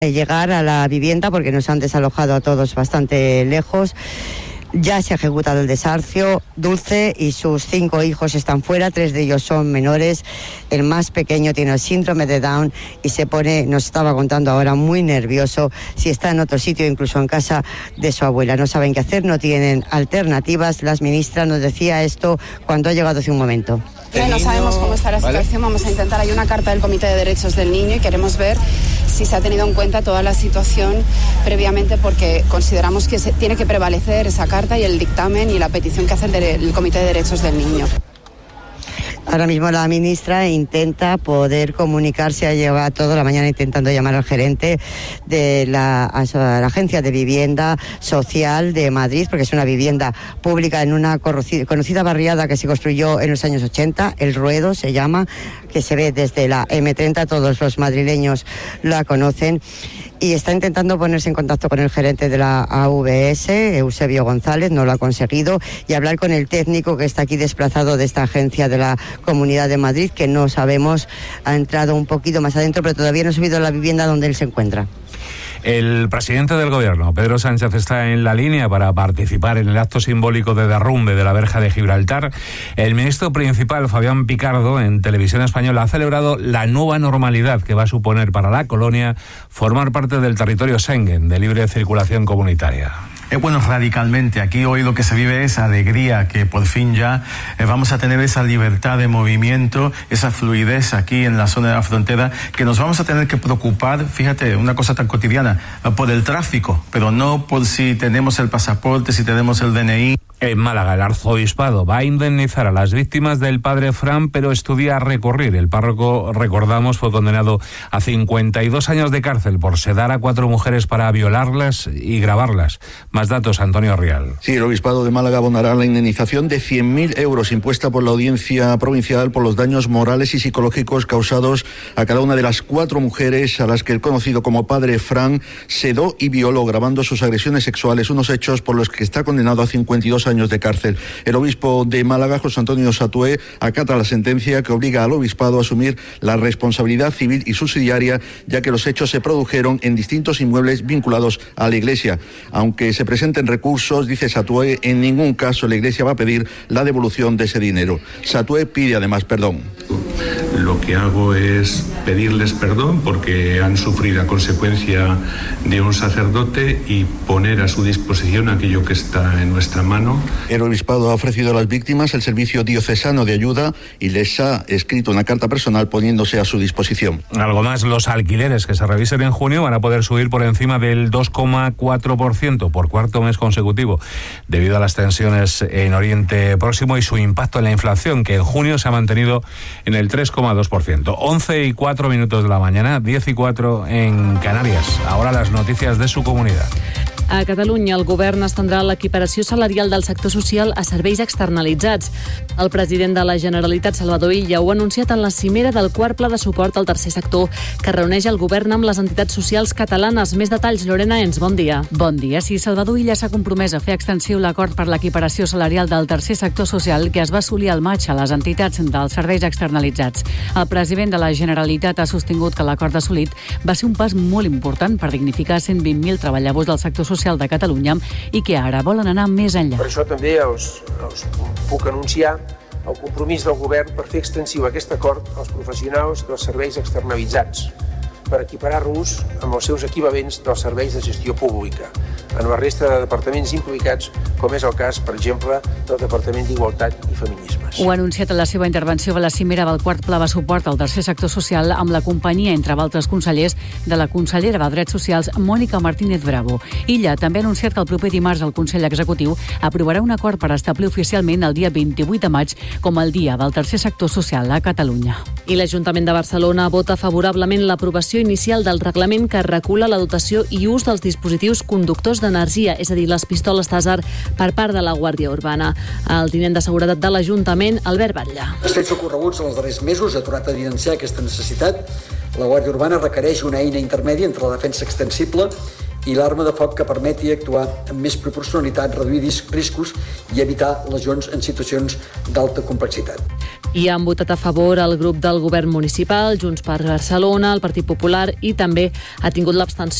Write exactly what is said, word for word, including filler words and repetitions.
llegar a la vivienda porque nos han desalojado a todos bastante lejos. Ya se ha ejecutado el desahucio. Dulce y sus cinco hijos están fuera, tres de ellos son menores. El más pequeño tiene el síndrome de Down y se pone, nos estaba contando ahora, muy nervioso si está en otro sitio, incluso en casa de su abuela. No saben qué hacer, no tienen alternativas. La ministra nos decía esto cuando ha llegado hace un momento. No sabemos cómo está la situación, vamos a intentar, hay una carta del Comité de Derechos del Niño y queremos ver si se ha tenido en cuenta toda la situación previamente, porque consideramos que se, tiene que prevalecer esa carta y el dictamen y la petición que hace el, de, el Comité de Derechos del Niño. Ahora mismo la ministra intenta poder comunicarse, ha llevado toda la mañana intentando llamar al gerente de la, a la Agencia de Vivienda Social de Madrid, porque es una vivienda pública en una conocida barriada que se construyó en los años ochenta, El Ruedo se llama, que se ve desde la eme treinta, todos los madrileños la conocen. Y está intentando ponerse en contacto con el gerente de la A V S, Eusebio González, no lo ha conseguido, y hablar con el técnico que está aquí desplazado de esta agencia de la Comunidad de Madrid, que no sabemos, ha entrado un poquito más adentro, pero todavía no ha subido a la vivienda donde él se encuentra. El presidente del gobierno, Pedro Sánchez, está en la línea para participar en el acto simbólico de derrumbe de la verja de Gibraltar. El ministro principal, Fabián Picardo, en Televisión Española, ha celebrado la nueva normalidad que va a suponer para la colonia formar parte del territorio Schengen, de libre circulación comunitaria. Eh, bueno, radicalmente. Aquí hoy lo que se vive es alegría, que por fin ya eh, vamos a tener esa libertad de movimiento, esa fluidez aquí en la zona de la frontera, que nos vamos a tener que preocupar, fíjate, una cosa tan cotidiana, por el tráfico, pero no por si tenemos el pasaporte, si tenemos el D N I. En Málaga, el arzobispado va a indemnizar a las víctimas del padre Fran, pero estudia recurrir. El párroco, recordamos, fue condenado a cincuenta y dos años de cárcel por sedar a cuatro mujeres para violarlas y grabarlas. Más datos, Antonio Rial. Sí, el obispado de Málaga abonará la indemnización de cien mil euros impuesta por la audiencia provincial por los daños morales y psicológicos causados a cada una de las cuatro mujeres a las que el conocido como padre Fran sedó y violó grabando sus agresiones sexuales, unos hechos por los que está condenado a cincuenta y dos años de cárcel. El obispo de Málaga, José Antonio Satué, acata la sentencia que obliga al obispado a asumir la responsabilidad civil y subsidiaria, ya que los hechos se produjeron en distintos inmuebles vinculados a la Iglesia. Aunque se presenten recursos, dice Satué, en ningún caso la Iglesia va a pedir la devolución de ese dinero. Satué pide además perdón. Lo que hago es pedirles perdón porque han sufrido a consecuencia de un sacerdote y poner a su disposición aquello que está en nuestra mano. El obispado ha ofrecido a las víctimas el servicio diocesano de ayuda y les ha escrito una carta personal poniéndose a su disposición. Algo más, los alquileres que se revisen en junio van a poder subir por encima del dos coma cuatro por ciento por cuarto mes consecutivo, debido a las tensiones en Oriente Próximo y su impacto en la inflación, que en junio se ha mantenido en el tres coma dos por ciento. once y cuatro minutos de la mañana, diez y cuatro en Canarias. Ahora las noticias de su comunidad. A Catalunya, el govern estendrà l'equiparació salarial del sector social a serveis externalitzats. El president de la Generalitat, Salvador Illa, ho ha anunciat en la cimera del quart pla de suport al tercer sector, que reuneix el govern amb les entitats socials catalanes. Més detalls, Lorena Ens, bon dia. Bon dia. Sí, Salvador Illa s'ha compromès a fer extensiu l'acord per l'equiparació salarial del tercer sector social que es va assolir al maig a les entitats dels serveis externalitzats. El president de la Generalitat ha sostingut que l'acord assolit va ser un pas molt important per dignificar cent vint mil treballadors del sector social de Catalunya i que ara volen anar més enllà. Per això també us, us puc anunciar el compromís del govern per fer extensiu aquest acord als professionals dels serveis externalitzats, per equiparar-los amb els seus equivalents dels serveis de gestió pública, en la resta de departaments implicats, com és el cas, per exemple, del Departament d'Igualtat i Feminismes. Ho ha anunciat en la seva intervenció a la cimera del quart pla de suport al tercer sector social amb la companyia, entre altres consellers, de la consellera de Drets Socials, Mònica Martínez Bravo. Illa també ha anunciat que el proper dimarts el Consell Executiu aprovarà un acord per establir oficialment el dia vint-i-vuit de maig com el dia del tercer sector social a Catalunya. I l'Ajuntament de Barcelona vota favorablement l'aprovació inicial del reglament que regula la dotació i ús dels dispositius conductors d'energia, és a dir, les pistoles Tasar, per part de la Guàrdia Urbana. El tinent de Seguretat de l'Ajuntament, Albert Batlle. Els fets ocorreguts en els darrers mesos ha tornat a evidenciar aquesta necessitat. La Guàrdia Urbana requereix una eina intermèdia entre la defensa extensible i l'arma de foc que permeti actuar amb més proporcionalitat, reduir riscos i evitar lesions en situacions d'alta complexitat. I han votat a favor el grup del govern municipal, Junts per Barcelona, el Partit Popular i també ha tingut l'abstenció